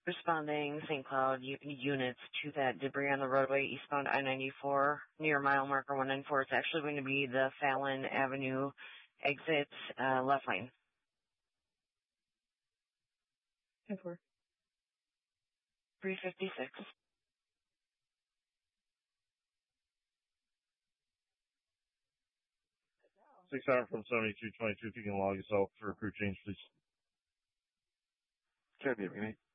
Responding St. Cloud units to that debris on the roadway eastbound I-94 near mile marker 194. It's actually going to be the Fallon Avenue exit left lane. 10-4. 356. 600 from 7222, if you can log yourself for a crew change, please. Can you hear me?